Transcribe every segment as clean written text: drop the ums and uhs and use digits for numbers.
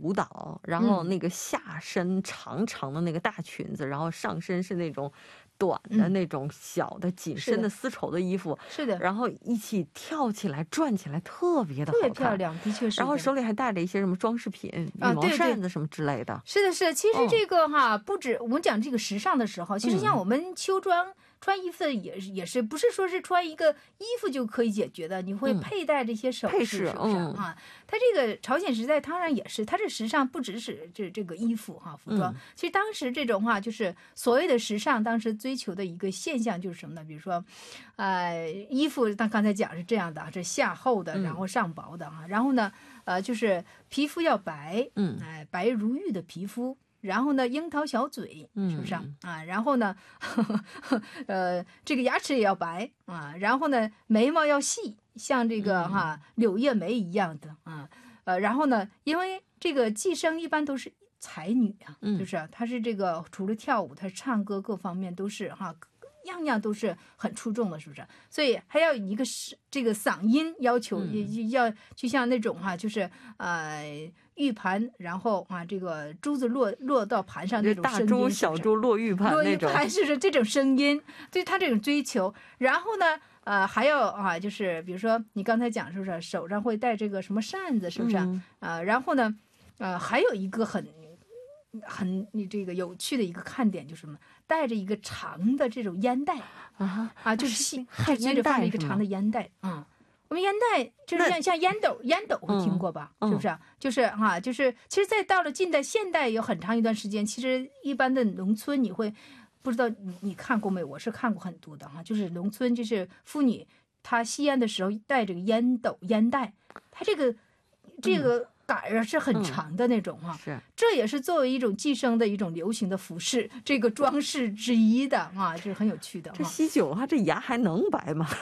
舞蹈，然后那个下身长长的那个大裙子，然后上身是那种短的那种小的紧身的丝绸的衣服， 是的， 然后一起跳起来转起来特别的特别好看， 漂亮，的确是的。 然后手里还带着一些什么装饰品，羽毛扇子什么之类的。 是的，是的，其实这个不止我们讲这个时尚的时候，其实像我们秋装穿衣服也是不是说是穿一个衣服就可以解决的，你会佩戴这些首饰，是不是啊？它这个朝鲜时代当然也是，它这时尚不只是这个衣服服装，其实当时这种就是所谓的时尚，当时追求的一个现象就是什么呢？比如说，衣服，刚才讲是这样的，这下厚的，然后上薄的然后呢，就是皮肤要白，白如玉的皮肤。然后呢，樱桃小嘴，是不是然后呢，这个牙齿也要白然后呢，眉毛要细，像这个柳叶眉一样的然后呢，因为这个寄生一般都是才女就是她是这个除了跳舞，她唱歌各方面都是样样都是很出众的，是不是？所以还要一个这个嗓音要求，要就像那种就是玉盘，然后这个珠子落到盘上那种声音， 大珠小珠落玉盘那种， 是这种声音，对他这种追求。然后呢，还要就是比如说你刚才讲是不是手上会戴这个什么扇子，是不是然后呢，还有一个很这个有趣的一个看点就是什么？带着一个长的这种烟袋就是细，接着放着一个长的烟袋我们烟袋就是像烟斗会听过吧？是不是？就是其实再到了近代现代有很长一段时间，其实一般的农村你会不知道你看过没？我是看过很多的就是农村就是妇女她吸烟的时候带着个烟斗烟袋，她这个杆是很长的那种是， 这也是作为一种寄生的一种流行的服饰，这个装饰之一的就是很有趣的。 这吸久了，这牙还能白吗？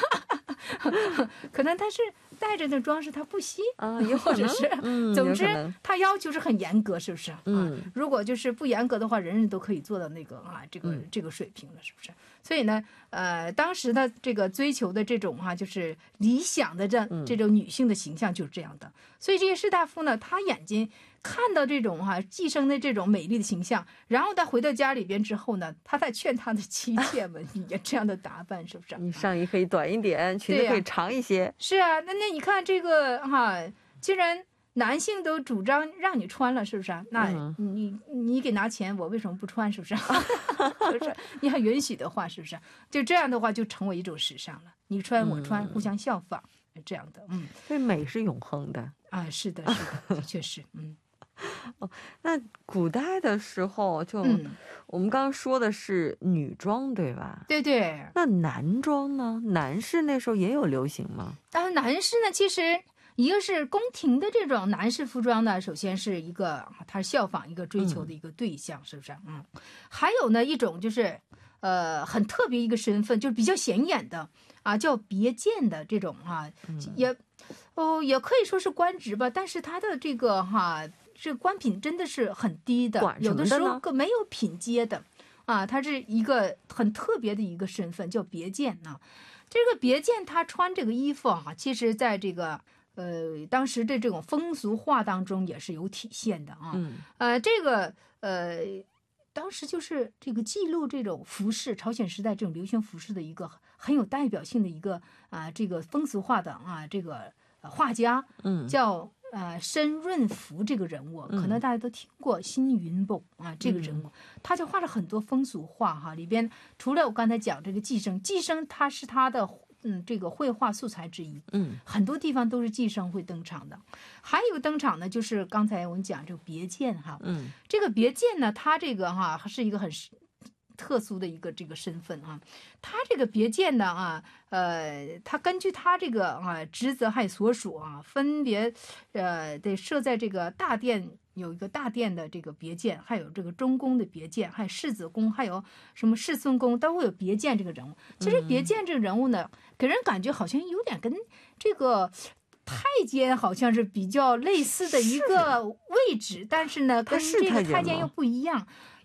可能他是带着那装饰，他不吸有可能是总之他要求是很严格，是不是如果就是不严格的话，人人都可以做到那个这个水平了，是不是？所以呢当时的这个追求的这种就是理想的这种女性的形象就是这样的。所以这些士大夫呢，他眼睛看到这种寄生的这种美丽的形象，然后他回到家里边之后呢，他再劝他的妻妾们也这样的打扮，是不是？ 你上衣可以短一点，裙子可以长一些。 是那你看这个既然男性都主张让你穿了，是不是那你给拿钱，我为什么不穿？是不是？是不是？你要允许的话，是不是？就这样的话，就成为一种时尚了。你穿我穿，互相效仿，这样的。 这美是永恒的是的，是的，的确是。 那古代的时候就我们刚刚说的是女装对吧？ 对对。 那男装呢？男士那时候也有流行吗？ 男士呢，其实一个是宫廷的这种男士服装呢，首先是一个他效仿一个追求的一个对象，是不是？还有呢一种就是很特别一个身份，就是比较显眼的叫别见的这种也可以说是官职吧，但是他的这个这个官品真的是很低的，有的时候没有品阶的他是一个很特别的一个身份，叫别见这个别见他穿这个衣服其实在这个当时的这种风俗画当中也是有体现的这个当时就是这个记录这种服饰，朝鲜时代这种流行服饰的一个很有代表性的一个这个风俗画的这个画家叫申润福这个人物，可能大家都听过辛云蹦这个人物，他就画了很多风俗画里边除了我刚才讲这个寄生他是他的这个绘画素材之一，很多地方都是寄生会登场的。还有一个登场呢，就是刚才我们讲这个别见这个别见呢，他这个是一个很特殊的一个这个身份他这个别见呢他根据他这个职责还有所属分别得设在这个大殿。有一个大殿的这个别见，还有这个中宫的别见，还有世子宫，还有什么世孙宫，都会有别见这个人物。其实别见这个人物呢，给人感觉好像有点跟这个太监好像是比较类似的一个位置，但是呢，跟这个太监又不一样。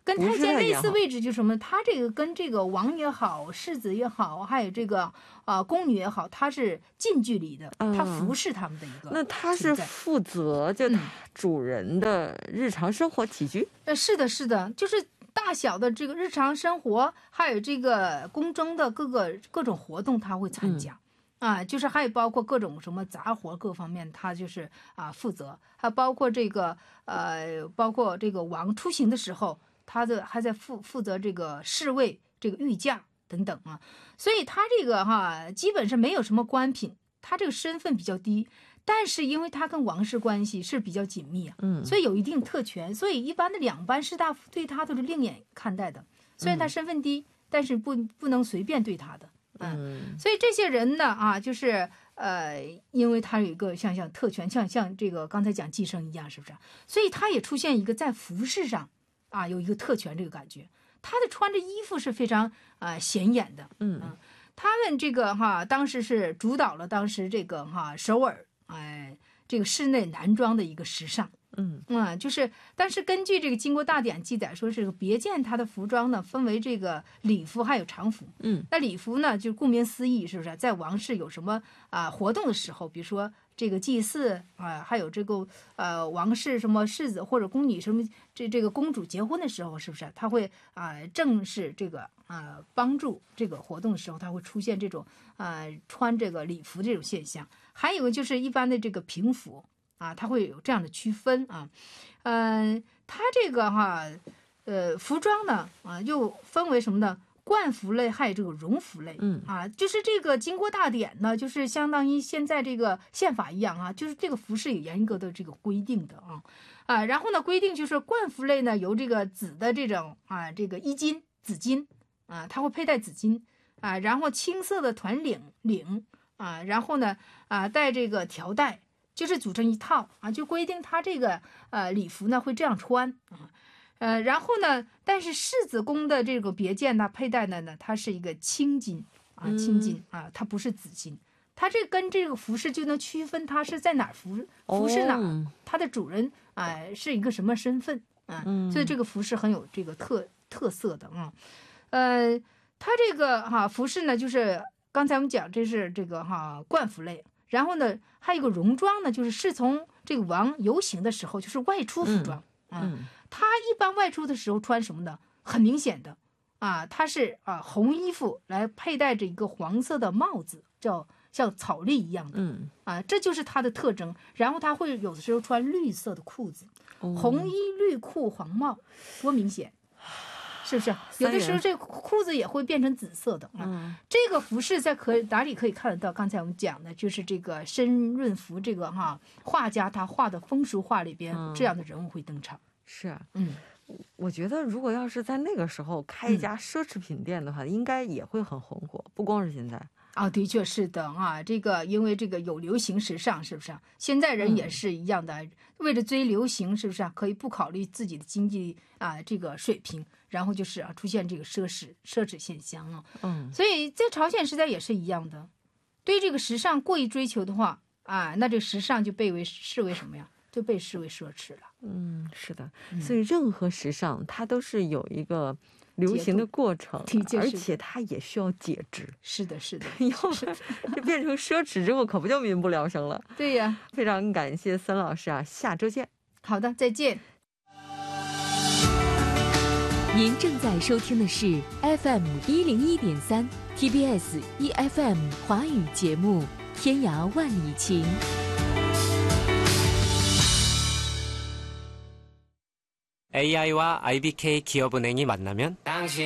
跟太监类似位置就是什么？他这个跟这个王也好，世子也好，还有这个宫女也好，他是近距离的，他服侍他们的一个。 那他是负责就他主人的日常生活起居？ 是的，是的，就是大小的这个日常生活，还有这个宫中的各种活动，他会参加。就是还有包括各种什么杂活各方面，他就是负责，还包括这个王出行的时候，他还在负责这个侍卫、这个御驾等等啊，所以他这个基本上没有什么官品，他这个身份比较低，但是因为他跟王室关系是比较紧密所以有一定特权，所以一般的两班士大夫对他都是另眼看待的，虽然他身份低，但是不能随便对他的。所以这些人呢就是因为他有一个像特权，像这个刚才讲寄生一样，是不是？所以他也出现一个在服饰上有一个特权这个感觉。他的穿着衣服是非常显眼的。他们这个当时是主导了当时这个首尔这个室内男装的一个时尚。但是根据这个《金国大典》记载说，这个别见他的服装呢分为这个礼服还有常服。那礼服呢就顾名思义，是不是在王室有什么活动的时候，比如说这个祭祀还有这个王室什么世子或者宫女什么这个公主结婚的时候，是不是他会正式这个帮助这个活动的时候，他会出现这种穿这个礼服这种现象。还有就是一般的这个平服它会有这样的区分它这个服装呢又分为什么呢？冠服类还有这个荣服类。就是这个经国大典呢，就是相当于现在这个宪法一样就是这个服饰有严格的这个规定的然后呢规定就是冠服类呢由这个紫的这种这个衣襟紫巾它会佩戴紫巾然后青色的团领然后呢带这个条带。就是组成一套就规定他这个礼服呢会这样穿然后呢，但是世子宫的这个别件呢佩戴的呢，它是一个青金青金它不是紫金，它这跟这个服饰就能区分它是在哪儿服饰哪儿，它的主人是一个什么身份所以这个服饰很有这个特色的它这个服饰呢，就是刚才我们讲这是这个冠服类。然后呢，还有一个戎装呢，就是侍从这个王游行的时候，就是外出服装他一般外出的时候穿什么呢？很明显的他是红衣服来佩戴着一个黄色的帽子，像草笠一样的这就是他的特征。然后他会有的时候穿绿色的裤子，红衣绿裤黄帽，多明显。是不是有的时候这个裤子也会变成紫色的这个服饰在哪里可以看得到？刚才我们讲的就是这个申润福这个画家他画的风俗画里边这样的人物会登场。 是我觉得如果要是在那个时候开一家奢侈品店的话，应该也会很红火，不光是现在的确是的这个因为这个有流行时尚，是不是现在人也是一样的为了追流行，是不是可以不考虑自己的经济这个水平，然后就是出现这个奢侈现象所以在朝鲜时代也是一样的，对这个时尚过于追求的话那这个时尚就被视为什么呀？就被视为奢侈了。 是的，所以任何时尚它都是有一个流行的过程，而且它也需要节制。 是的，是的， 要不然就变成奢侈之后，可不就民不聊生了。 对呀， 非常感谢森老师下周见。 好的，再见。 您正在收听的是 FM 101.3 TBS EFM 华语节目《天涯万里情》。 AI와 IBK 기업은행이 만나면